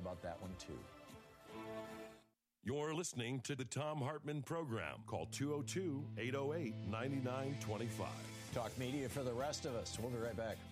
about that one, too. You're listening to the Thom Hartmann Program. Call 202-808-9925. Talk media for the rest of us. We'll be right back.